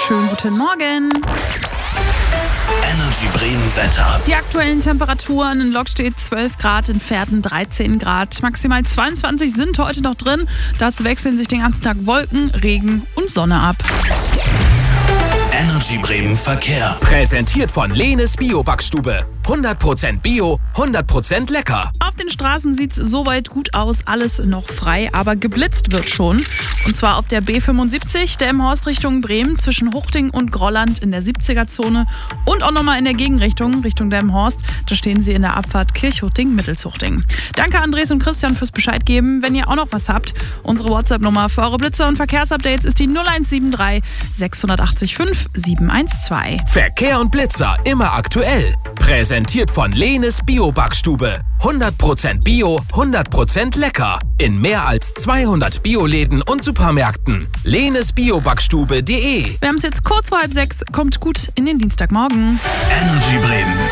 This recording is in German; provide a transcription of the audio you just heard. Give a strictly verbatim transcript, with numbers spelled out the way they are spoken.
Schönen guten Morgen. Energy Bremen Wetter. Die aktuellen Temperaturen: in Lok steht zwölf Grad, in Pferden dreizehn Grad. Maximal zweiundzwanzig sind heute noch drin. Dazu wechseln sich den ganzen Tag Wolken, Regen und Sonne ab. Energy Bremen Verkehr. Präsentiert von Lehnes Bio-Backstube. hundert Prozent Bio, hundert Prozent lecker. Auf den Straßen sieht es soweit gut aus, alles noch frei, aber geblitzt wird schon. Und zwar auf der B fünfundsiebzig, der Delmenhorst Richtung Bremen, zwischen Huchting und Grolland in der siebziger-Zone und auch nochmal in der Gegenrichtung, Richtung Delmenhorst. Da stehen Sie in der Abfahrt Kirchhuchting-Mittelshuchting. Danke Andres und Christian fürs Bescheid geben. Wenn ihr auch noch was habt, unsere WhatsApp-Nummer für eure Blitzer und Verkehrsupdates ist die null eins sieben drei sechs acht fünf sieben eins zwei. Verkehr und Blitzer immer aktuell. Präsentiert von Lehnes Bio-Backstube. hundert Prozent Bio, hundert Prozent lecker. In mehr als zweihundert Bioläden und Supermärkten. lehnes bio backstube punkt de. Wir haben es jetzt kurz vor halb sechs. Kommt gut in den Dienstagmorgen. Energy Bremen.